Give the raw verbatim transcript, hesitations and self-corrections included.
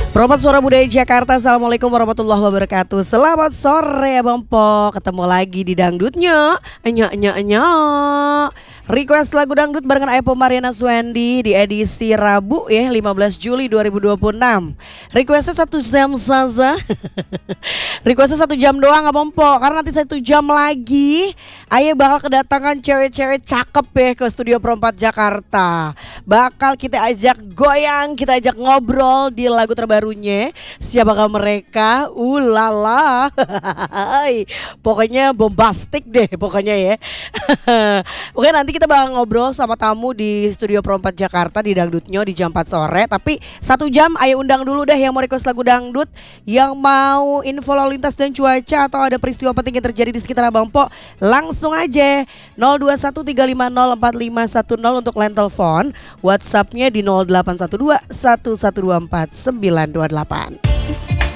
Promote Suara Budaya Jakarta, Assalamualaikum warahmatullahi wabarakatuh. Selamat sore Bang Po, ketemu lagi di Dangdutnya. Enya enya enya. Request lagu dangdut barengan Aepo Mariana Swendi di edisi Rabu ya lima belas Juli dua ribu dua puluh enam. Requestnya satu jam saja. Requestnya satu jam doang Abang Po, karena nanti satu jam lagi Aye bakal kedatangan cewek-cewek cakep ya ke Studio Perempat Jakarta. Bakal kita ajak goyang, kita ajak ngobrol di lagu terbarunya. Siapakah mereka? Ulala. Pokoknya bombastik deh pokoknya ya. Oke, nanti kita bakal ngobrol sama tamu di Studio Perempat Jakarta di Dangdutnya di jam empat sore. Tapi satu jam ayo undang dulu deh yang mau request lagu dangdut, yang mau info lalu lintas dan cuaca, atau ada peristiwa penting yang terjadi di sekitar Abang Po, langsung aja nol dua satu tiga lima nol empat lima satu nol untuk line telepon. WhatsAppnya di nol delapan satu dua satu satu dua empat sembilan dua delapan.